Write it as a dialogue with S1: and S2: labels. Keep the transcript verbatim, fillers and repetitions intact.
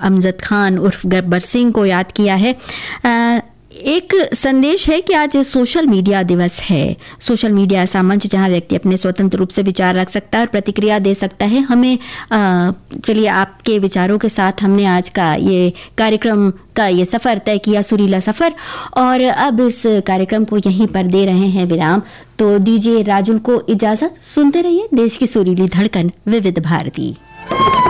S1: अमजद खान उर्फ गब्बर सिंह को याद किया है। आ, एक संदेश है कि आज सोशल मीडिया दिवस है। सोशल मीडिया ऐसा मंच जहां व्यक्ति अपने स्वतंत्र रूप से विचार रख सकता है और प्रतिक्रिया दे सकता है। हमें चलिए आपके विचारों के साथ हमने आज का ये कार्यक्रम का ये सफ़र तय किया, सुरीला सफ़र, और अब इस कार्यक्रम को यहीं पर दे रहे हैं विराम। तो दीजिए राजुल को इजाज़त। सुनते रहिए देश की सुरीली धड़कन विविध भारती।